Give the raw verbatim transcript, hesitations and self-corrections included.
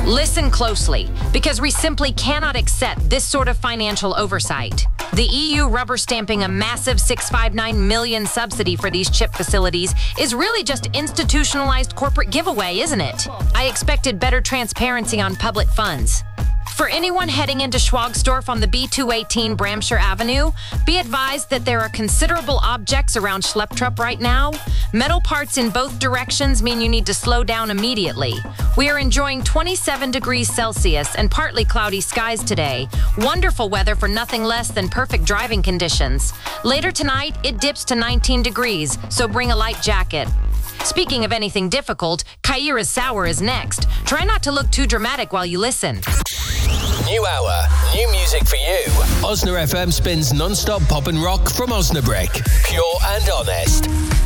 Listen closely, because we simply cannot accept this sort of financial oversight. The E U rubber stamping a massive six hundred fifty-nine million dollars subsidy for these chip facilities is really just institutionalized corporate giveaway, isn't it? I expected better transparency on public funds. For anyone heading into Schwagsdorf on the B two eighteen Bramshire Avenue, be advised that there are considerable objects around Schlepptrup right now. Metal parts in both directions mean you need to slow down immediately. We are enjoying twenty-seven degrees Celsius and partly cloudy skies today. Wonderful weather for nothing less than perfect driving conditions. Later tonight, it dips to nineteen degrees, so bring a light jacket. Speaking of anything difficult, Kyra Sour is next. Try not to look too dramatic while you listen. New hour, new music for you. Osna F M spins non-stop pop and rock from Osnabrück. Pure and honest.